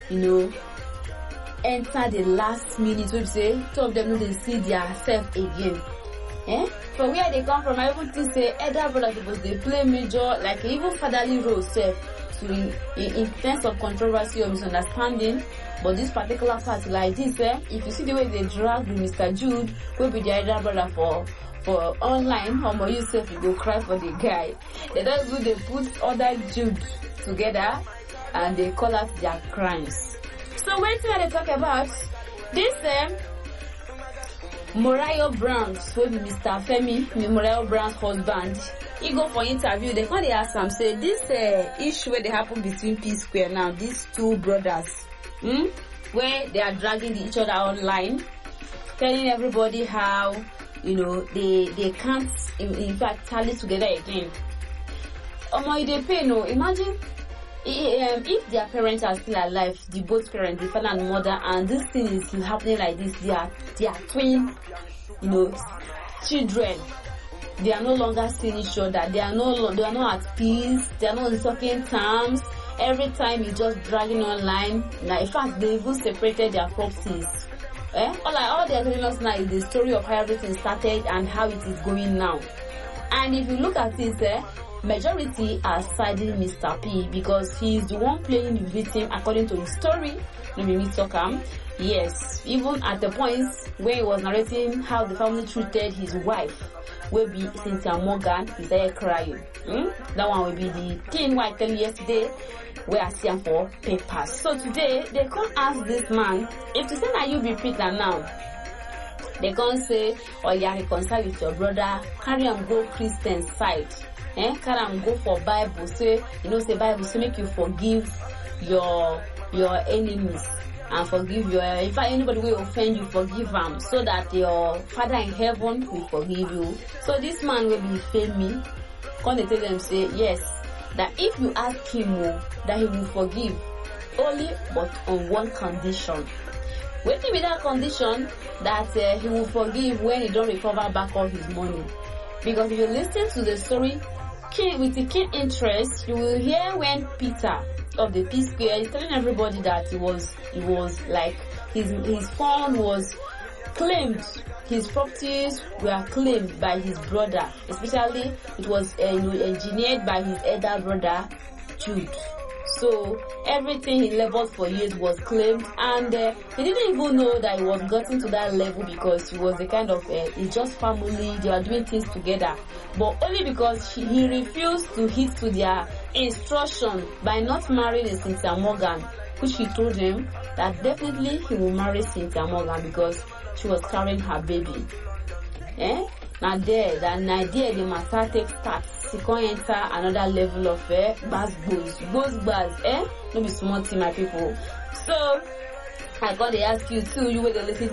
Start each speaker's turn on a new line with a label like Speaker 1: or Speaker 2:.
Speaker 1: enter the last minute, so to say, two of them know they see their self again. From where they come from, I even think say elder brother supposed they play major, like even fatherly role self, to in terms of controversy or misunderstanding. But this particular part like this, if you see the way they drag Mr. Jude, will be the elder brother for online, or yourself you go cry for the guy. They don't do, they put other Jude together and they call out their crimes. So when they talk about this Moriah Brown's, will be Mr. Femi, Moriah Brown's husband, he go for interview. They can't ask him, say this issue where they happen between P Square now, these two brothers, where they are dragging each other online, telling everybody how they can't in fact tally together again. They pay no. Imagine if their parents are still alive, the both parents, the father and mother, and this thing is happening like this, they are twin, children. They are no longer seeing each other. They are not at peace. They are not in talking terms. Every time it's just dragging online. Now, in fact, they even separated their properties. All they are telling us now is the story of how everything started and how it is going now. And if you look at it, majority are siding Mr. P because he is the one playing the victim according to his story. Let me talk yes, even at the point where he was narrating how the family treated his wife, will be Cynthia Morgan, he started crying. That one will be the thing where I tell you yesterday, where I see him for papers. So today, they can't ask this man, if to say that you be Peter now, they can't say, oh yeah, reconcile with your brother, carry him go Christian side. Carry him go for Bible, say, say Bible, say make you forgive your enemies. And forgive if anybody will offend you, forgive them, so that your Father in heaven will forgive you. So this man will be Femi. Come they tell them, say yes, that if you ask him that he will forgive, only but on one condition. Waiting with that condition that he will forgive when he don't recover back all his money. Because if you listen to the story with the keen interest, you will hear when Peter of the P Square is telling everybody that it was like his fund was claimed, his properties were claimed by his brother, especially it was engineered by his elder brother Jude. So everything he labored for years was claimed, and he didn't even know that he was getting to that level because he was the kind of it's just family, they are doing things together, but only because he refused to heed to their instruction by not marrying Cynthia Morgan, which he told him that definitely he will marry Cynthia Morgan because she was carrying her baby. Now there, the matter takes start. She can enter another level of buzz, no be small thing, my people. So I gotta ask you too, you will listen